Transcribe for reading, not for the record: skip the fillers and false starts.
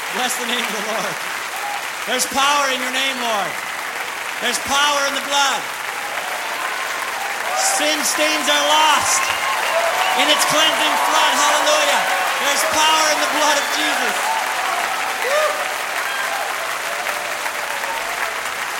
Bless the name of the Lord. There's power in your name, Lord. There's power in the blood. Sin stains are lost in its cleansing flood. Hallelujah. There's power in the blood of